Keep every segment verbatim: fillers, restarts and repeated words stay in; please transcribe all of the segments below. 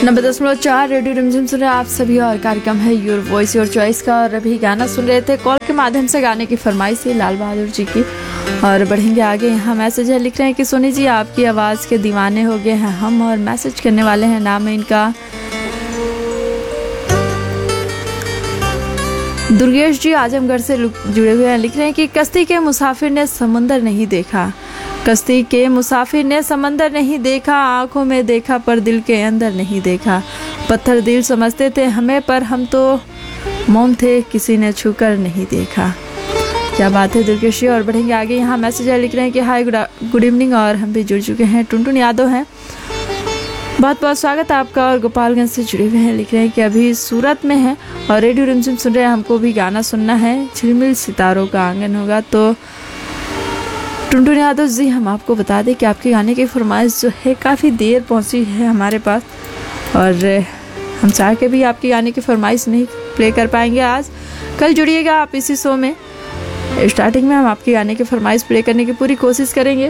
नब्बे दशमलव चार रेडियो रिमझिम सुन रहे आप सभी और कार्यक्रम है योर वॉइस योर चॉइस का। और अभी गाना सुन रहे थे कॉल के माध्यम से गाने की फरमाइश है लाल बहादुर जी की। और बढ़ेंगे आगे, यहाँ मैसेज है, लिख रहे हैं कि सोनी जी आपकी आवाज़ के दीवाने हो गए हैं हम। और मैसेज करने वाले हैं, नाम है इनका दुर्गेश जी, आजमगढ़ से जुड़े हुए हैं। लिख रहे हैं कि कश्ती के मुसाफिर ने समुंदर नहीं देखा, कश्ती के मुसाफिर ने समंदर नहीं देखा, आंखों में देखा पर दिल के अंदर नहीं देखा। पत्थर दिल समझते थे हमें पर हम तो मोम थे, किसी ने छूकर नहीं देखा। क्या बात है दुर्गेश जी। और बढ़ेंगे आगे, यहाँ मैसेज है, लिख रहे हैं कि हाय गुड इवनिंग और हम भी जुड़ चुके हैं। टुनटुन यादव हैं, बहुत बहुत स्वागत है आपका। और गोपालगंज से जुड़े हुए हैं, लिख रहे हैं कि अभी सूरत में है और रेडियो रिमझिम सुन रहे हैं, हमको भी गाना सुनना है, झिलमिल सितारों का आंगन होगा। तो टुनटुन यादव जी, हम आपको बता दें कि आपके गाने की फरमाइश जो है काफ़ी देर पहुंची है हमारे पास, और हम चाह के भी आपके गाने की फरमाइश नहीं प्ले कर पाएंगे आज। कल जुड़िएगा आप इसी शो में, स्टार्टिंग में हम आपके गाने की फरमाइश प्ले करने की पूरी कोशिश करेंगे।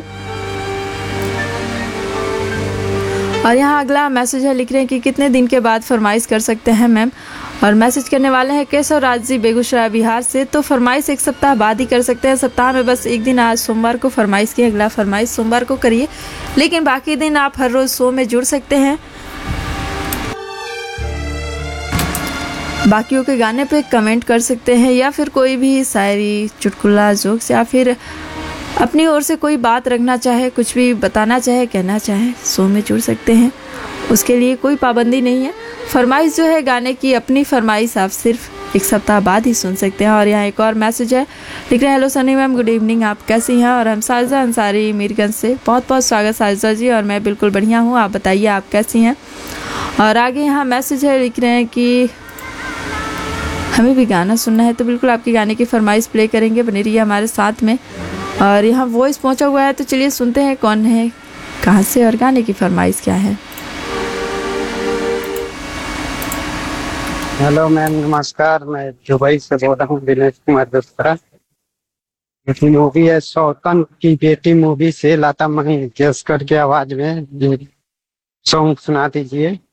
और यहाँ अगला मैसेज है, लिख रहे हैं कि कितने दिन के बाद फरमाइश कर सकते हैं मैम। और मैसेज करने वाले हैं केशव राज जी, बेगूसराय बिहार से। तो फरमाइश एक सप्ताह बाद ही कर सकते हैं, सप्ताह में बस एक दिन, आज सोमवार को फरमाइश की, अगला फरमाइश सोमवार को करिए, लेकिन बाकी दिन आप हर रोज शो में जुड़ सकते हैं। बाकियों के गाने पे कमेंट कर सकते हैं, या फिर कोई भी शायरी, चुटकुला, जोक्स, या फिर अपनी ओर से कोई बात रखना चाहे, कुछ भी बताना चाहे, कहना चाहे, शो में जुड़ सकते हैं। उसके लिए कोई पाबंदी नहीं है। फरमाइश जो है गाने की, अपनी फरमाइश आप सिर्फ एक सप्ताह बाद ही सुन सकते हैं। और यहाँ एक और मैसेज है, लिख रहे हैं, hello Sunny ma'am, good evening, आप कैसी हैं? और हम साजिदा अंसारी मीरगंज से, बहुत बहुत स्वागत साजिदा जी। और मैं बिल्कुल बढ़िया हूँ, आप बताइए आप कैसी हैं? और आगे यहाँ मैसेज है, लिख रहे हैं कि हमें भी गाना सुनना है, तो बिल्कुल आपकी गाने की फरमाइश प्ले करेंगे, बने रहिए हमारे साथ में। और यहाँ वॉइस पहुँचा हुआ है, तो चलिए सुनते हैं कौन है, कहाँ से और गाने की फरमाइश क्या है। हेलो मैम, नमस्कार, मैं दुबई से बोल रहा हूँ, दिनेश कुमार दोस्तरा। मूवी है सौतन की बेटी मूवी से लता मंगेशकर की आवाज में सॉन्ग सुना दीजिए।